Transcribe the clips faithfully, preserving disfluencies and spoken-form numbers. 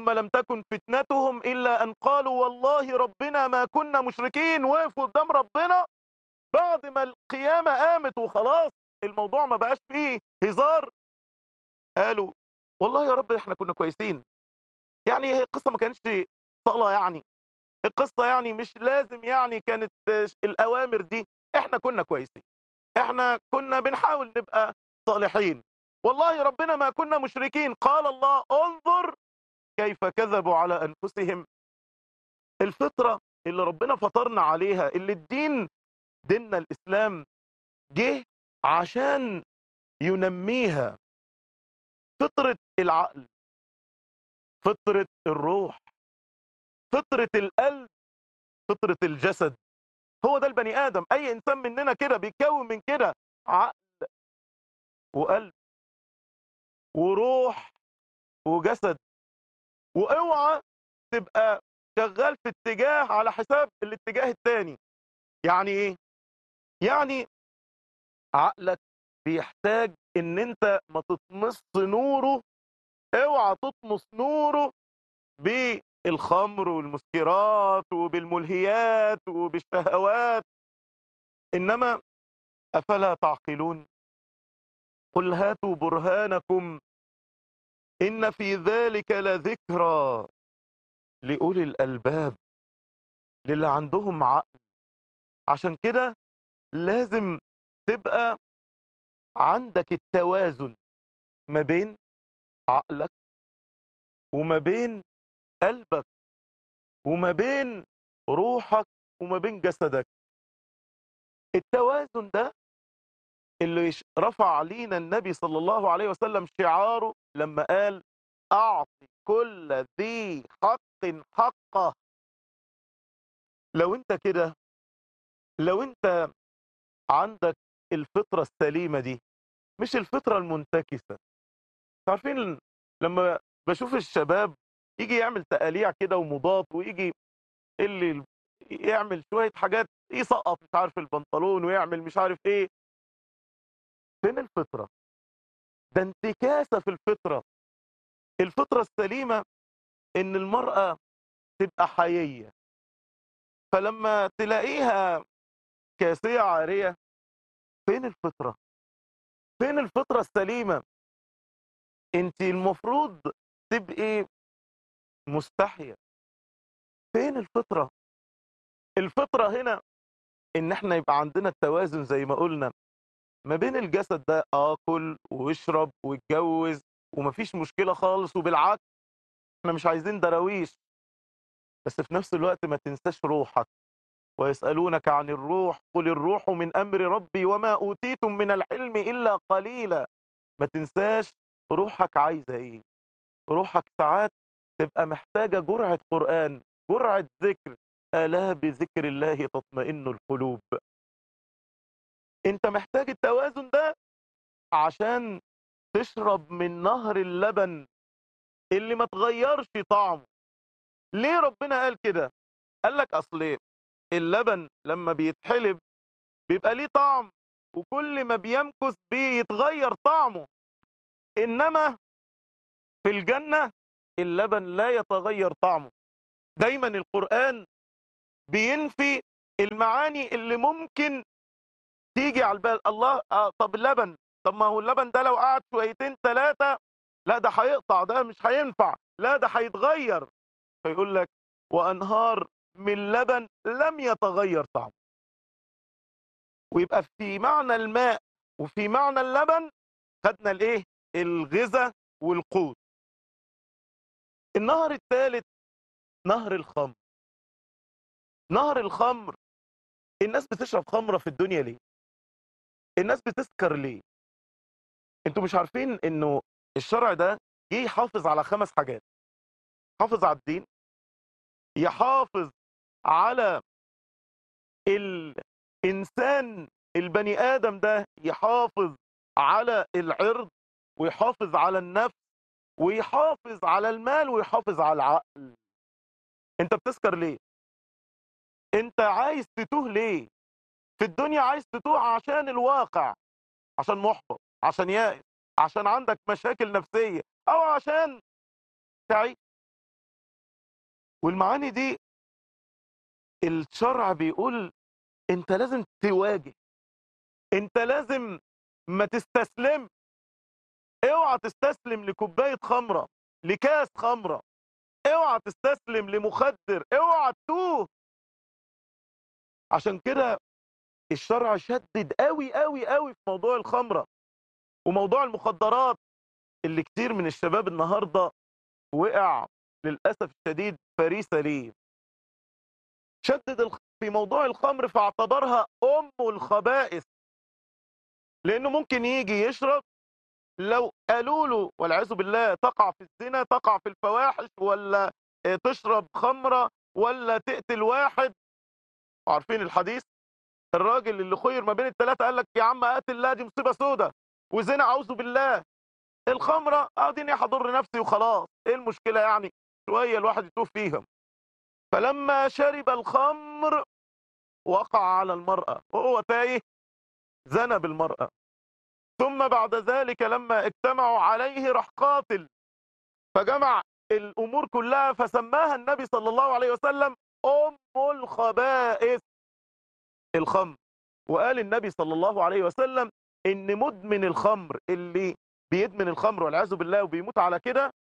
ثم لم تكن فتنتهم إلا أن قالوا والله ربنا ما كنا مشركين. وقفوا قدام ربنا بعد ما القيامة قامت وخلاص الموضوع ما بقاش فيه هزار، قالوا والله يا رب احنا كنا كويسين. يعني هي القصة ما كانتش صلاة يعني، القصة يعني مش لازم يعني كانت الأوامر دي، احنا كنا كويسين، احنا كنا بنحاول نبقى صالحين، والله ربنا ما كنا مشركين. قال الله انظر كيف كذبوا على أنفسهم. الفطرة اللي ربنا فطرنا عليها، اللي الدين ديننا الإسلام جه عشان ينميها، فطرة العقل، فطرة الروح، فطرة القلب، فطرة الجسد. هو ده البني آدم، أي إنسان مننا كده بيتكون من كده، عقل وقلب وروح وجسد. واوعى تبقى شغال في اتجاه على حساب الاتجاه التاني. يعني ايه؟ يعني عقلك بيحتاج ان انت ما تطمس نوره، اوعى تطمس نوره بالخمر والمسكرات وبالملهيات وبالشهوات. انما افلا تعقلون؟ قل هاتوا برهانكم ان في ذلك لذكرى لأولي الألباب، للي عندهم عقل. عشان كده لازم تبقى عندك التوازن ما بين عقلك وما بين قلبك وما بين روحك وما بين جسدك. التوازن ده اللي ش- رفع علينا النبي صلى الله عليه وسلم شعاره لما قال أعطي كل ذي حق حقه. لو انت كده، لو انت عندك الفطرة السليمة دي، مش الفطرة المنتكسة. عارفين لما بشوف الشباب يجي يعمل تقاليع كده ومضاد، ويجي اللي يعمل شوية حاجات، يسقط مش عارف البنطلون ويعمل مش عارف ايه، فين الفطرة؟ ده انتكاسة في الفطرة. الفطرة السليمة ان المرأة تبقى حيية، فلما تلاقيها كاسية عارية، فين الفطرة؟ فين الفطرة السليمة؟ انت المفروض تبقي مستحية. فين الفطرة؟ الفطرة هنا ان احنا يبقى عندنا التوازن زي ما قلنا ما بين الجسد ده، اكل واشرب واتجوز ومفيش مشكلة خالص، وبالعكس احنا مش عايزين دراويش، بس في نفس الوقت ما تنساش روحك. ويسألونك عن الروح قل الروح من امر ربي وما اوتيتم من العلم الا قليلا. ما تنساش روحك عايزة ايه. روحك ساعات تبقى محتاجة جرعة قرآن، جرعة ذكر. ألا بذكر الله تطمئن القلوب. انت محتاج التوازن ده عشان تشرب من نهر اللبن اللي ما تغيرش طعمه. ليه ربنا قال كده؟ قال لك اصل اللبن لما بيتحلب بيبقى ليه طعم، وكل ما بيمكث بيتغير طعمه. انما في الجنة اللبن لا يتغير طعمه. دايما القرآن بينفي المعاني اللي ممكن تيجي على البال. الله آه طب اللبن، طب ما هو اللبن ده لو قعد شويتين ثلاثة، لا ده هيقطع، ده مش هينفع، لا ده هيتغير. فيقول لك وأنهار من لبن لم يتغير طعمه. ويبقى في معنى الماء وفي معنى اللبن خدنا الايه؟ الغذاء والقوت. النهر الثالث نهر الخمر. نهر الخمر، الناس بتشرب خمرة في الدنيا ليه؟ الناس بتسكر ليه؟ انتوا مش عارفين انه الشرع ده جه يحافظ على خمس حاجات. يحافظ على الدين، يحافظ على الإنسان البني آدم ده، يحافظ على العرض، ويحافظ على النفس، ويحافظ على المال، ويحافظ على العقل. انت بتسكر ليه؟ انت عايز تتوه ليه؟ في الدنيا عايز تتوه عشان الواقع، عشان محبط، عشان يائس، عشان عندك مشاكل نفسية، او عشان تعيش. والمعاني دي الشرع بيقول انت لازم تواجه، انت لازم ما تستسلم. اوعى تستسلم لكوباية خمرة، لكاس خمرة، اوعى تستسلم لمخدر، اوعى تتوه. عشان كده الشرع شدد قوي قوي قوي في موضوع الخمرة وموضوع المخدرات اللي كتير من الشباب النهاردة وقع للأسف الشديد فريسة ليه. شدد الخ- في موضوع الخمر فاعتبرها أم الخبائث، لأنه ممكن يجي يشرب، لو قالوا له والعياذ بالله تقع في الزنا، تقع في الفواحش، ولا آه، تشرب خمرة، ولا تقتل واحد. عارفين الحديث الراجل اللي خير ما بين الثلاثة قال لك يا عم قاتل، لا دي مصيبة سودة وزنا أعوذ بالله. الخمرة اديني هضر نفسي وخلاص، ايه المشكلة يعني؟ شوية الواحد يتوه فيهم. فلما شرب الخمر وقع على المرأة وهو تايه، زنى بالمرأة. ثم بعد ذلك لما اجتمعوا عليه راح قاتل، فجمع الامور كلها فسماها النبي صلى الله عليه وسلم ام الخبائث، الخمر. وقال النبي صلى الله عليه وسلم ان مدمن الخمر اللي بيدمن الخمر والعياذ بالله وبيموت على كده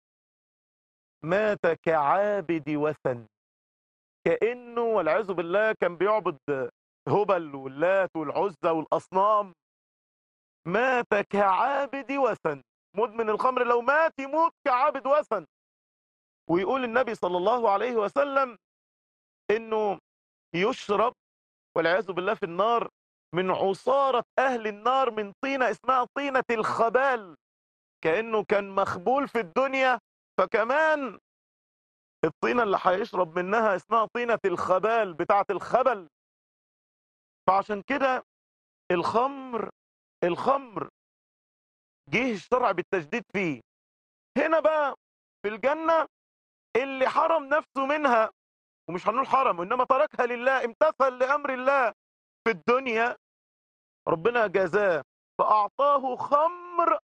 مات كعابد وثن، كانه والعياذ بالله كان بيعبد هبل واللات والعزى والاصنام. مات كعابد وثن، مدمن الخمر لو مات يموت كعابد وثن. ويقول النبي صلى الله عليه وسلم انه يشرب والعياذ بالله في النار من عصارة اهل النار من طينة اسمها طينة الخبال، كأنه كان مخبول في الدنيا، فكمان الطينة اللي هيشرب منها اسمها طينة الخبال بتاعة الخبل. فعشان كده الخمر، الخمر جه الشرع بالتجديد فيه. هنا بقى في الجنة اللي حرم نفسه منها، ومش هنقول حرم وانما تركها لله، امتثل لامر الله في الدنيا، ربنا جزاه فاعطاه خمر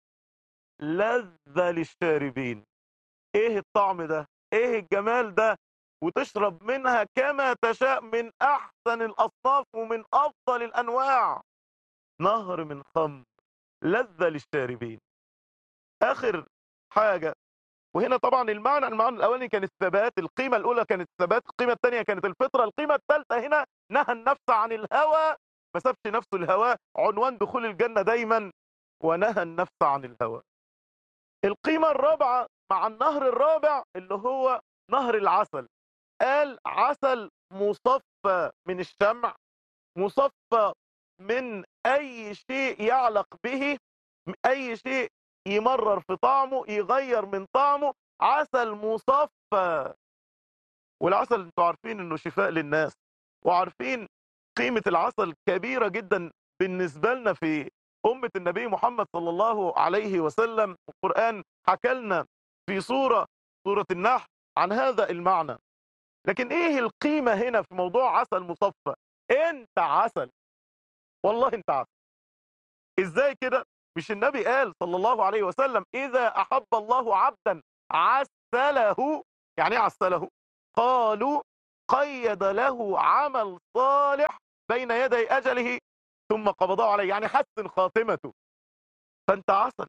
لذة للشاربين. ايه الطعم ده، ايه الجمال ده، وتشرب منها كما تشاء من احسن الاصناف ومن افضل الانواع. نهر من خمر لذة للشاربين. اخر حاجة، وهنا طبعا المعنى المعنى الاولاني كان الثبات، القيمة الاولى كانت الثبات، القيمة الثانية كانت الفطرة، القيمة الثالثة هنا نهى النفس عن الهوى، ما سابش نفسه الهوى، عنوان دخول الجنة دايما ونهى النفس عن الهوى. القيمة الرابعة مع النهر الرابع اللي هو نهر العسل، قال عسل مصفى من الشمع، مصفى من اي شيء يعلق به، اي شيء يمرر في طعمه يغير من طعمه، عسل مصفى. والعسل انتوا عارفين انه شفاء للناس، وعارفين قيمة العسل كبيرة جدا بالنسبة لنا في أمة النبي محمد صلى الله عليه وسلم. القرآن حكى لنا في سورة سورة النحل عن هذا المعنى. لكن ايه القيمة هنا في موضوع عسل مصفى؟ انت عسل، والله انت عسل. ازاي كده؟ مش النبي قال صلى الله عليه وسلم اذا احب الله عبدا عسله؟ يعني ايه عسله؟ قالوا قيد له عمل صالح بين يدي اجله ثم قبضه عليه، يعني حسن خاتمته. فانت عسل،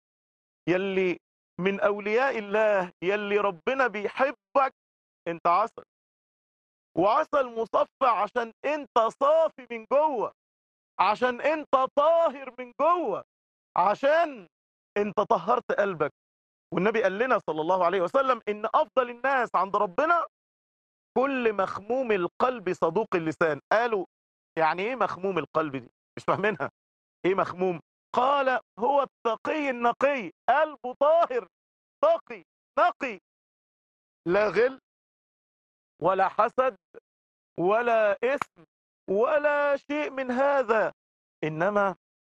يلي من اولياء الله، يلي ربنا بيحبك، انت عسل. وعسل مصفى عشان انت صافي من جوه، عشان انت طاهر من جوه، عشان انت طهرت قلبك. والنبي قال لنا صلى الله عليه وسلم ان افضل الناس عند ربنا كل مخموم القلب صدوق اللسان. قالوا يعني ايه مخموم القلب دي؟ مش فاهمينها. ايه مخموم؟ قال هو التقي النقي، قلبه طاهر تقي نقي، لا غل ولا حسد ولا اثم ولا شيء من هذا، انما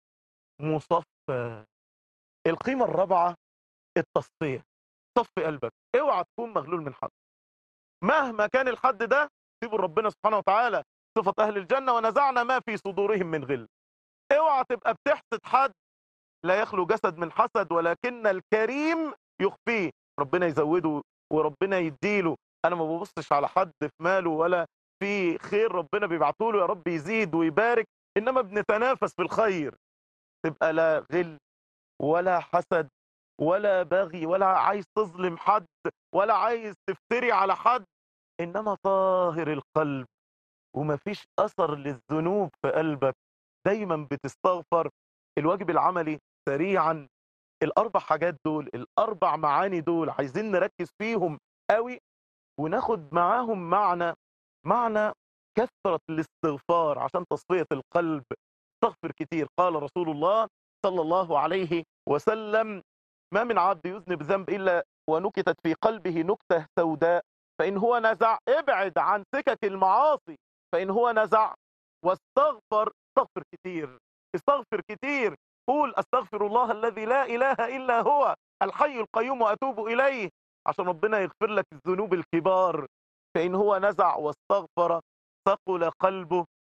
مصفى. القيمة الرابعة التصفية، صفي قلبك، اوعى تكون مغلول من حد مهما كان الحد ده. سيبوا ربنا سبحانه وتعالى صفة اهل الجنة ونزعنا ما في صدورهم من غل. اوعى تبقى بتحسد حد، لا يخلو جسد من حسد ولكن الكريم يخفيه، ربنا يزوده وربنا يديله أنا ما بابُصّش على حد في ماله ولا في خير ربنا بيبعته له، يا رب يزيد ويبارك، إنما بنتنافس في الخير. تبقى لا غِل ولا حسد ولا بغي ولا عايز تظلم حد ولا عايز تفتري على حد، إنما طاهر القلب وما فيش أثر للذنوب في قلبك، دايمًا بتستغفر. الواجب العملي سريعًا، الأربع حاجات دول، الأربع معاني دول عايزين نركّز فيهم أوي وناخد معاهم معنى، معنى كثرة الاستغفار عشان تصفية القلب. استغفر كتير. قال رسول الله صلى الله عليه وسلم: ما من عبد يذنب ذنب إلا ونكتت في قلبه نكتة سوداء، فإن هو نزع ابعد عن سكك المعاصي، فإن هو نزع واستغفر. استغفر كتير، استغفر كتير. قول: أستغفر الله الذي لا إله إلا هو الحي القيوم وأتوب إليه، عشان ربنا يغفر لك الذنوب الكبار. فإن هو نزع واستغفر ثقل قلبه